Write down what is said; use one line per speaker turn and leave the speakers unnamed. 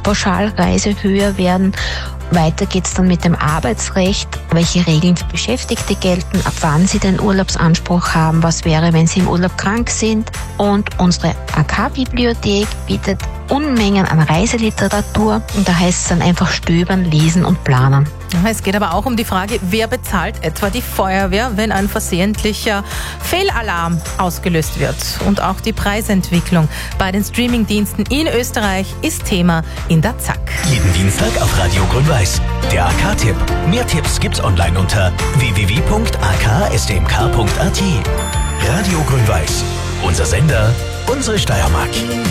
Pauschalreise höher werden. Weiter geht's dann mit dem Arbeitsrecht, welche Regeln für Beschäftigte gelten, ab wann sie den Urlaubsanspruch haben, was wäre, wenn sie im Urlaub krank sind. Und unsere AK-Bibliothek bietet Unmengen an Reiseliteratur und da heißt es dann einfach stöbern, lesen und planen.
Es geht aber auch um die Frage, wer bezahlt etwa die Feuerwehr, wenn ein versehentlicher Fehlalarm ausgelöst wird. Und auch die Preisentwicklung bei den Streamingdiensten in Österreich ist Thema in der ZAK.
Jeden Dienstag auf Radio Grün-Weiß. Der AK-Tipp. Mehr Tipps gibt's online unter www.akstmk.at. Radio Grün-Weiß. Unser Sender, unsere Steiermark.